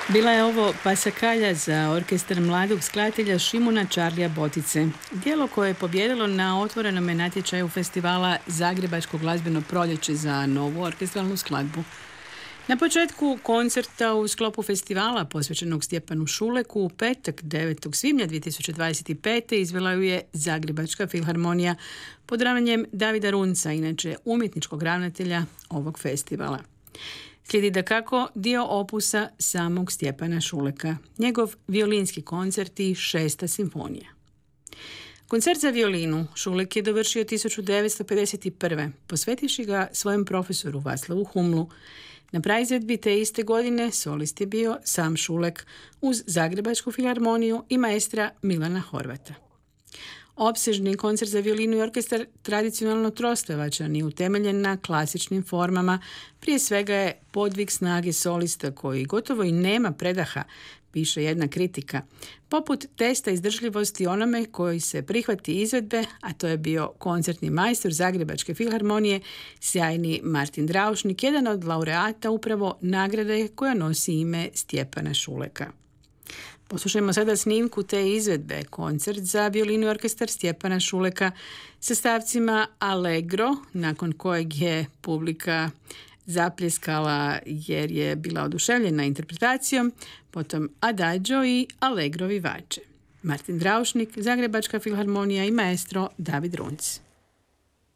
Bila je ovo Pasakalja za orkestar mladog skladatelja Šimuna Čarlija Botice. Djelo koje je pobijedilo na otvorenom natječaju festivala Zagrebačko glazbeno proljeće za novu orkestralnu skladbu. Na početku koncerta u sklopu festivala posvećenog Stjepanu Šuleku u petak 9. svibnja 2025. izvela ju je Zagrebačka filharmonija pod ravnanjem Davida Runca, inače umjetničkog ravnatelja ovog festivala. Slijedi dakako dio opusa samog Stjepana Šuleka, njegov violinski koncert i 6. simfonija. Koncert za violinu Šulek je dovršio 1951. posvetivši ga svojem profesoru Vaclavu Humlu. Na praizvedbi te iste godine solist je bio sam Šulek uz Zagrebačku filharmoniju i maestra Milana Horvata. Opsežni koncert za violinu i orkestar tradicionalno trospjevačan i utemeljen na klasičnim formama, prije svega je podvig snage solista koji gotovo i nema predaha, piše jedna kritika, poput testa izdržljivosti onome koji se prihvati izvedbe, a to je bio koncertni majstor Zagrebačke filharmonije, sjajni Martin Draušnik, jedan od laureata upravo nagrade koja nosi ime Stjepana Šuleka. Poslušajmo sada snimku te izvedbe, koncert za violinu i orkestar Stjepana Šuleka sa stavcima Allegro, nakon kojeg je publika zapljeskala jer je bila oduševljena interpretacijom, potom Adagio i Allegro vivace. Martin Draušnik, Zagrebačka filharmonija i maestro David Runc.